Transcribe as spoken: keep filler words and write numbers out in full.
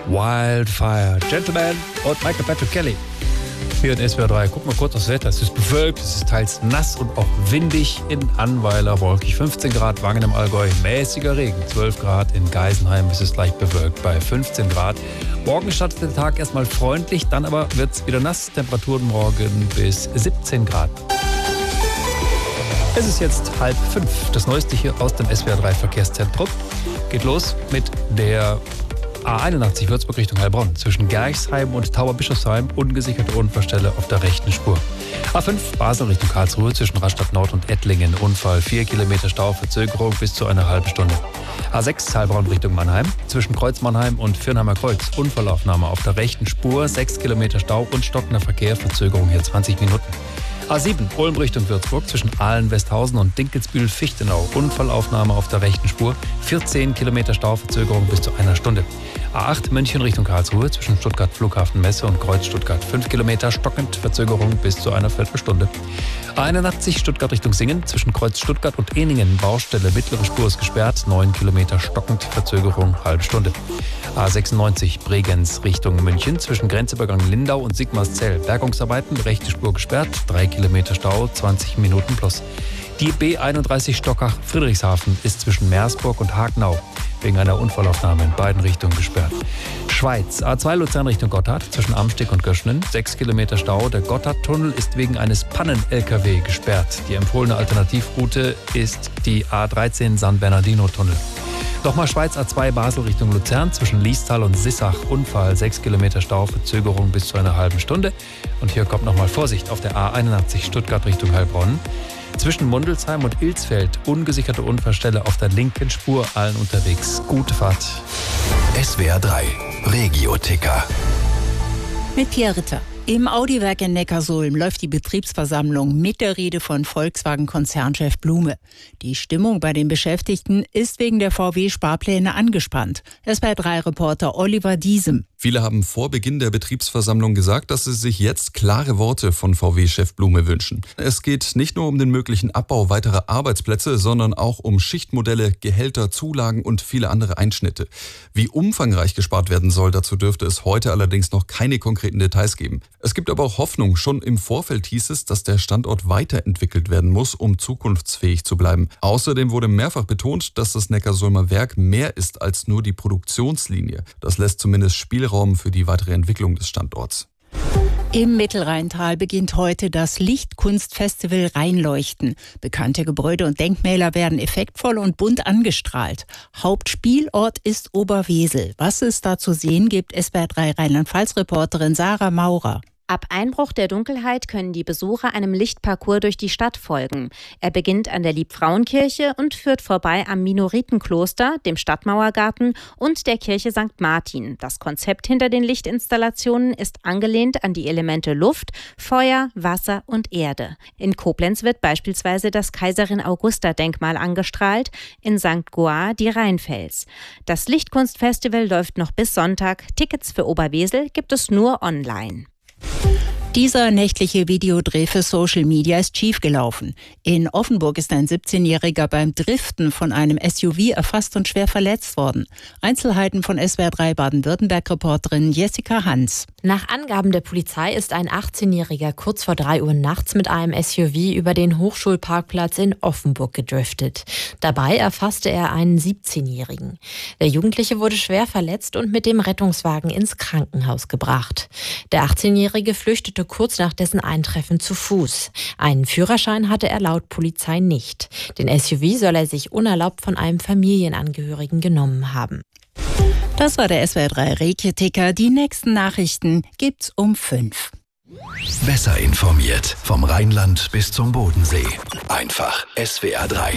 Wildfire, Gentleman und Michael Patrick Kelly. Hier in S W R drei. Guck mal kurz aufs Wetter. Es ist bewölkt, es ist teils nass und auch windig. In Annweiler wolkig fünfzehn Grad, Wangen im Allgäu mäßiger Regen. zwölf Grad in Geisenheim ist es leicht bewölkt bei fünfzehn Grad. Morgen startet der Tag erstmal freundlich, dann aber wird es wieder nass. Temperaturen morgen bis siebzehn Grad. Es ist jetzt halb fünf. Das Neueste hier aus dem S W R drei Verkehrszentrum. Geht los mit der A einundachtzig Würzburg Richtung Heilbronn. Zwischen Gerchsheim und Tauberbischofsheim ungesicherte Unfallstelle auf der rechten Spur. A fünf Basel Richtung Karlsruhe zwischen Rastatt Nord und Ettlingen. Unfall, vier Kilometer Stau, Verzögerung bis zu einer halben Stunde. A sechs Heilbronn Richtung Mannheim zwischen Kreuz Mannheim und Viernheimer Kreuz. Unfallaufnahme auf der rechten Spur, sechs Kilometer Stau und stockender Verkehr, Verzögerung hier zwanzig Minuten. A sieben Ulm Richtung Würzburg zwischen Ahlen-Westhausen und Dinkelsbühl-Fichtenau. Unfallaufnahme auf der rechten Spur, vierzehn Kilometer Stau, Verzögerung bis zu einer Stunde. A acht München Richtung Karlsruhe zwischen Stuttgart Flughafen Messe und Kreuz Stuttgart. fünf Kilometer stockend, Verzögerung bis zu einer Viertelstunde. A einundachtzig Stuttgart Richtung Singen zwischen Kreuz Stuttgart und Ehningen. Baustelle, mittlere Spur ist gesperrt, neun Kilometer stockend, Verzögerung halbe Stunde. A sechsundneunzig Bregenz Richtung München zwischen Grenzübergang Lindau und Sigmarszell. Bergungsarbeiten, rechte Spur gesperrt, drei Kilometer Stau, zwanzig Minuten plus. Die B einunddreißig Stockach Friedrichshafen ist zwischen Meersburg und Hagenau wegen einer Unfallaufnahme in beiden Richtungen gesperrt. Schweiz, A zwei Luzern Richtung Gotthard zwischen Amsteg und Göschnen, sechs Kilometer Stau. Der Gotthardtunnel ist wegen eines Pannen-L K W gesperrt. Die empfohlene Alternativroute ist die A dreizehn San Bernardino-Tunnel. Nochmal Schweiz A zwei Basel Richtung Luzern zwischen Liestal und Sissach. Unfall, sechs Kilometer Stau, Verzögerung bis zu einer halben Stunde. Und hier kommt nochmal Vorsicht auf der A einundachtzig Stuttgart Richtung Heilbronn. Zwischen Mundelsheim und Ilsfeld ungesicherte Unfallstelle auf der linken Spur, allen unterwegs. Gute Fahrt. S W R drei Regio-Ticker. Mit Pierre Ritter. Im Audi-Werk in Neckarsulm läuft die Betriebsversammlung mit der Rede von Volkswagen-Konzernchef Blume. Die Stimmung bei den Beschäftigten ist wegen der V W-Sparpläne angespannt. S W R drei Reporter Oliver Diesem. Viele haben vor Beginn der Betriebsversammlung gesagt, dass sie sich jetzt klare Worte von V W-Chef Blume wünschen. Es geht nicht nur um den möglichen Abbau weiterer Arbeitsplätze, sondern auch um Schichtmodelle, Gehälter, Zulagen und viele andere Einschnitte. Wie umfangreich gespart werden soll, dazu dürfte es heute allerdings noch keine konkreten Details geben. Es gibt aber auch Hoffnung. Schon im Vorfeld hieß es, dass der Standort weiterentwickelt werden muss, um zukunftsfähig zu bleiben. Außerdem wurde mehrfach betont, dass das Neckarsulmer Werk mehr ist als nur die Produktionslinie. Das lässt zumindest Spielraum für die weitere Entwicklung des Standorts. Im Mittelrheintal beginnt heute das Lichtkunstfestival Rheinleuchten. Bekannte Gebäude und Denkmäler werden effektvoll und bunt angestrahlt. Hauptspielort ist Oberwesel. Was es da zu sehen gibt, S W R drei Rheinland-Pfalz-Reporterin Sarah Maurer. Ab Einbruch der Dunkelheit können die Besucher einem Lichtparcours durch die Stadt folgen. Er beginnt an der Liebfrauenkirche und führt vorbei am Minoritenkloster, dem Stadtmauergarten und der Kirche Sankt Martin. Das Konzept hinter den Lichtinstallationen ist angelehnt an die Elemente Luft, Feuer, Wasser und Erde. In Koblenz wird beispielsweise das Kaiserin-Augusta-Denkmal angestrahlt, in Sankt Goar die Rheinfels. Das Lichtkunstfestival läuft noch bis Sonntag. Tickets für Oberwesel gibt es nur online. Dieser nächtliche Videodreh für Social Media ist schiefgelaufen. In Offenburg ist ein siebzehnjähriger beim Driften von einem S U V erfasst und schwer verletzt worden. Einzelheiten von S W R drei Baden-Württemberg-Reporterin Jessica Hans. Nach Angaben der Polizei ist ein achtzehnjähriger kurz vor drei Uhr nachts mit einem S U V über den Hochschulparkplatz in Offenburg gedriftet. Dabei erfasste er einen siebzehnjährigen. Der Jugendliche wurde schwer verletzt und mit dem Rettungswagen ins Krankenhaus gebracht. Der achtzehnjährige flüchtete kurz nach dessen Eintreffen zu Fuß. Einen Führerschein hatte er laut Polizei nicht. Den S U V soll er sich unerlaubt von einem Familienangehörigen genommen haben. Das war der S W R drei Regio-Ticker. Die nächsten Nachrichten gibt's um fünf. Besser informiert vom Rheinland bis zum Bodensee. Einfach S W R drei.